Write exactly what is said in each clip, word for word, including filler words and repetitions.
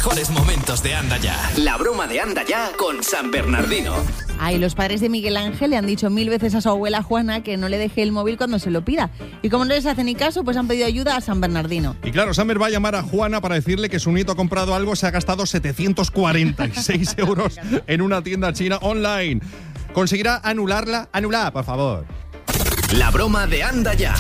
mejores momentos de Anda Ya. La broma de Anda Ya con San Bernardino. Ay, los padres de Miguel Ángel le han dicho mil veces a su abuela Juana que no le deje el móvil cuando se lo pida. Y como no les hace ni caso, pues han pedido ayuda a San Bernardino. Y claro, Samber va a llamar a Juana para decirle que su nieto ha comprado algo, se ha gastado setecientos cuarenta y seis euros en una tienda china online. ¿Conseguirá anularla? Anulada, por favor. La broma de Anda Ya.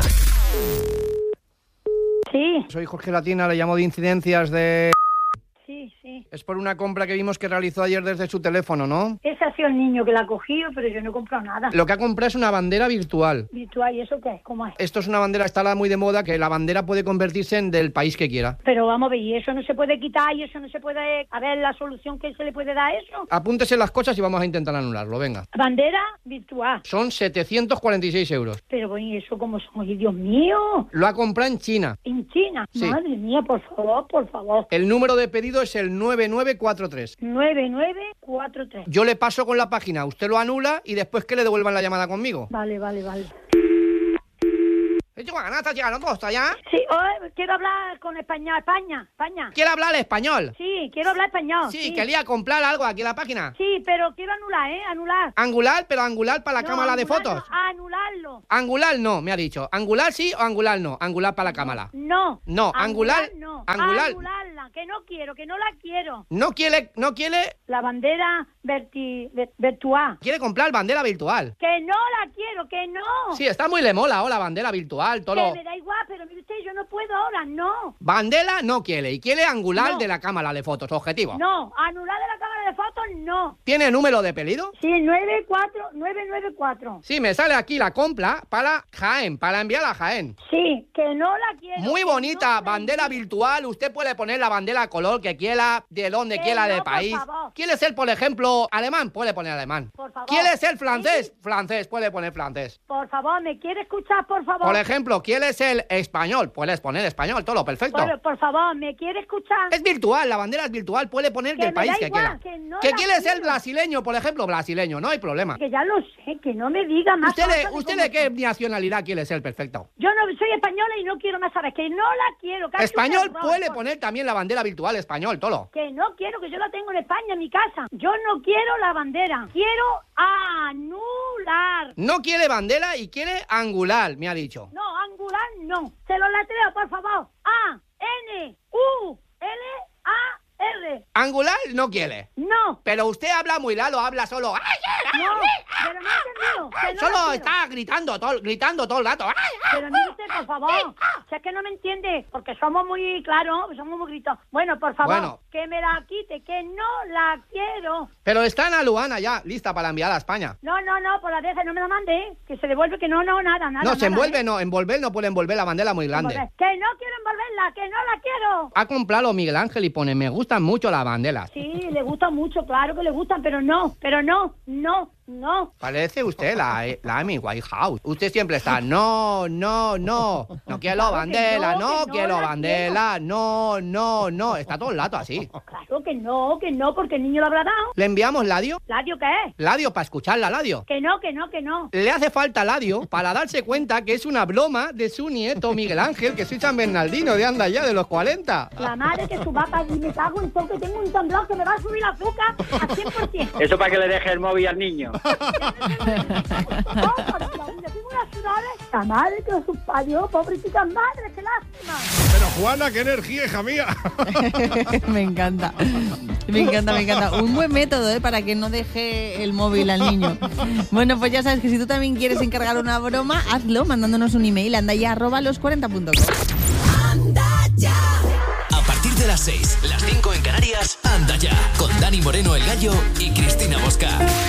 Sí. Soy Jorge Latina, le llamo de incidencias de... Sí, sí. Es por una compra que vimos que realizó ayer desde su teléfono, ¿no? Ese ha sido el niño que la ha cogido, pero yo no he comprado nada. Lo que ha comprado es una bandera virtual. ¿Virtual? ¿Y eso qué es? ¿Cómo es? Esto es una bandera, está muy de moda, que la bandera puede convertirse en del país que quiera. Pero vamos a ver, ¿y eso no se puede quitar? ¿Y eso no se puede...? A ver, la solución que se le puede dar a eso. Apúntese las cosas y vamos a intentar anularlo, venga. Bandera virtual. Son setecientos cuarenta y seis euros. Pero bueno, ¿y eso cómo son? ¡Ay, Dios mío! Lo ha comprado en China. ¿En China? Sí. Madre mía, por favor, por favor. El número de pedido es el nueve nueve cuatro tres. nueve nueve cuatro tres. Yo le paso con la página, usted lo anula y después que le devuelvan la llamada conmigo. Vale, vale, vale. ¿Estás llegando todo ya? Sí, oh, quiero hablar con España, España, España. ¿Quiere hablar español? Sí, quiero hablar español. Sí, Sí, quería comprar algo aquí en la página. Sí, pero quiero anular, ¿eh? Anular. Angular, pero angular para la No, cámara de anularlo, fotos. Anularlo. Angular no, me ha dicho. Angular sí o angular no. Angular para la cámara. No. No, angular- no. angular- Anularla, que no quiero, que no la quiero. No quiere, no quiere, La bandera verti, ver- virtual. quiere comprar bandera virtual. Que no la quiero, que no. Sí, está muy le mola ahora bandera virtual, todo. Que lo- me da igual, pero mire usted, yo no puedo ahora, no. Bandera no quiere y quiere angular No. de la cámara de fotos, objetivo. No, anular de la cámara de fotos, no. ¿Tiene número de pedido? Sí, nueve cuatro nueve nueve cuatro. Sí, me sale aquí la compra para Jaén, para enviar a Jaén. Sí, que no la quiero. Muy que bonita, no la bandera envíe. virtual. Usted puede poner la bandera color que quiera, de donde Que quiera no, del por país. favor. ¿Quiere ser, por ejemplo, alemán? Puede poner alemán. Por favor. ¿Quiere ser francés? Sí. Francés, puede poner francés. Por favor, ¿me quiere escuchar, por favor? Por ejemplo, ¿quiere ser español? Puedes poner español, todo perfecto. Por, por favor, ¿me quiere escuchar? Es virtual, la bandera es virtual, puede poner Que del me país da que igual, quiera. que no ¿Que la quiere ser quiero. brasileño, por ejemplo? Brasileño, no hay problema. Que ya lo sé, que no me diga más. ¿Usted cosas de, de usted cómo de qué son. nacionalidad quiere ser? Perfecto. Yo no soy española y no quiero más saber, que no la quiero. que ha sido un Español error, puede por- poner también la bandera virtual español, todo. Que no quiero, que yo la tengo en España, en mi casa. Yo no quiero la bandera. Quiero anular. No quiere bandera y quiere angular, me ha dicho. No, angular no. Se lo latreo, por favor. A, N, U, L, A, R. Angular no quiere. No. Pero usted habla muy raro, habla solo. ¡Ay, ay, No, ay! pero no he entendido. que no la Solo quiero. está gritando todo, gritando todo el rato. ¡Ay, ay! Pero mire usted, por favor, si es que no me entiende, porque somos muy claros, somos muy gritos. Bueno, por favor, Bueno. que me la quite, que no la quiero. Pero está en Aluana ya, lista para enviar a España. No, no, no, por la vez no me la mande, que se devuelve, que no, no, nada, nada. No, se nada, envuelve, ¿eh? no, envolver no puede envolver la bandera muy grande. Envolver. Que no quiero envolverla, que no la quiero. Ha comprado Miguel Ángel y pone, me gustan mucho las banderas. Sí, le gusta mucho, claro que le gustan, pero no, pero no, no, no. Parece usted la, la Amy Whitehouse. Usted siempre está, no, no, no, no quiero Claro que bandera, no, no, que no quiero la bandera, no, no, no. Está todo el rato así. Claro que no, que no, porque el niño lo habrá dado. ¿Le enviamos Ladio? ¿Ladio qué es? Ladio para escucharla, Ladio. Que no, que no, que no. Le hace falta Ladio para darse cuenta que es una broma de su nieto Miguel Ángel, que soy San Bernardino de Anda Ya, de los cuarenta. La madre que su papá y me cago en todo, que tengo un temblor que me va a subir el azúcar al cien por ciento. Eso para que le deje el móvil al niño. La madre que sus parió, pobrecita madre, qué lástima. Pero Juana, qué energía, hija mía. Me encanta. Me encanta, me encanta. Un buen método, ¿eh? Para que no deje el móvil al niño. Bueno, pues ya sabes que si tú también quieres encargar una broma, hazlo mandándonos un email a andaya arroba los cuarenta punto com. Anda Ya. A partir de las seis, las cinco en Canarias, Anda Ya. Con Dani Moreno, el Gallo, y Cristina Bosca.